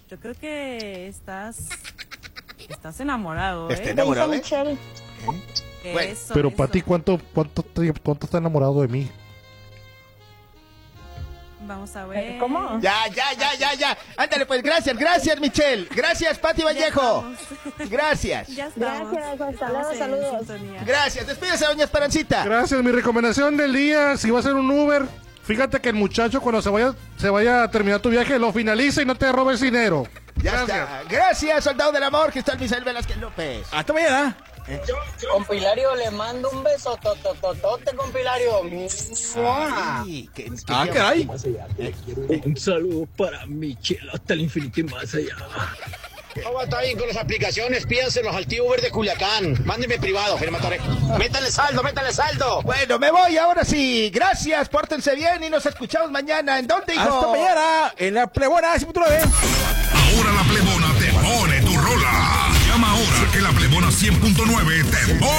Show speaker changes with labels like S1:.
S1: Yo creo que estás enamorado,
S2: ¿Está enamorado?
S3: Michelle.
S2: Bueno,
S1: Eso,
S4: Pero
S1: eso.
S4: Pati, ¿cuánto está enamorado de mí?
S1: Vamos a ver.
S3: ¿Cómo?
S2: Ya. Ándale, pues, gracias, Michelle. Gracias, Pati Vallejo. Gracias.
S1: Ya estamos.
S3: Gracias, hasta luego,
S1: Estamos en
S3: saludos.
S1: sintonía.
S2: Gracias. Despídese, doña Esperancita.
S4: Gracias, mi recomendación del día, si va a ser un Uber, fíjate que el muchacho cuando se vaya a terminar tu viaje, lo finalice y no te robes dinero.
S2: Ya está. Gracias, soldado del amor, que está el Misael Velázquez López.
S5: Hasta mañana.
S6: Compilario, le mando un beso, totototote, compilario.
S2: Ay,
S5: Caray.
S7: Un saludo para Michelle hasta el infinito y más allá.
S6: ¿Cómo está bien con las aplicaciones? Pídanselos al tío Uber de Culiacán. Mándenme privado, firmatore. Métale saldo.
S2: Bueno, me voy ahora sí. Gracias, pórtense bien y nos escuchamos mañana. ¿En dónde, hijo?
S5: Hasta mañana. En la Plebona, 100.9.
S8: Ahora la Plebona te pone tu rola. Llama ahora que la Plebona 100.9 te pone